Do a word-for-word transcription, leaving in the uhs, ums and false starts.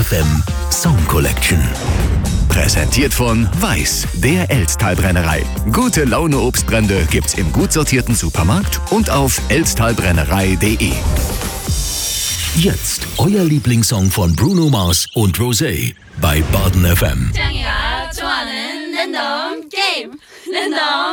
F M Song Collection. Präsentiert von Weiß, der Elsttalbrennerei. Gute Laune Obstbrände gibt's im gut sortierten Supermarkt und auf elsttalbrennerei punkt de. Jetzt euer Lieblingssong von Bruno Mars und Rosé bei Baden F M. 짱이가 좋아하는 랜덤 게임 랜덤